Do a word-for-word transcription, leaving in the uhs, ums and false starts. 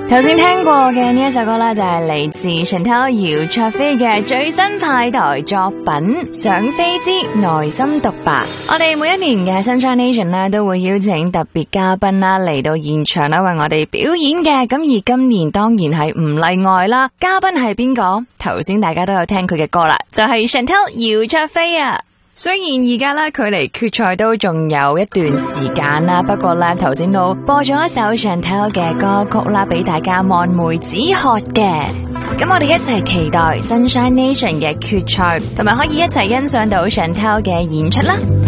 頭先聽過嘅呢一首歌咧，就係嚟自 Chantel 姚焯菲嘅最新派台作品《想飛之內心獨白》。我哋每一年嘅 Sunshine Nation 咧，都會邀請特別嘉賓啦嚟到現場啦，為我哋表演嘅。咁而今年當然係唔例外啦。嘉賓係邊個？頭先大家都有聽佢嘅歌啦，就係 Chantel 姚焯菲啊。雖然而家咧距離決賽都仲有一段時間啦，不過咧頭先都播咗一首 Chantel 嘅歌曲啦，俾大家望梅止渴嘅。咁我哋一齊期待 Sunshine Nation 嘅決賽，同埋可以一齊欣賞到 Chantel 嘅演出啦。